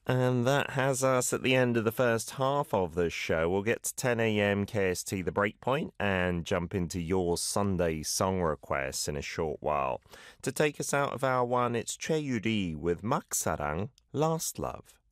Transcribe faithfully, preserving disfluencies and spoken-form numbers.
And that has us at the end of the first half of the show. We'll get to ten a.m. K S T, the breakpoint, and jump into your Sunday song requests in a short while. To take us out of our one, it's Che Yuri with Maksarang, Last Love.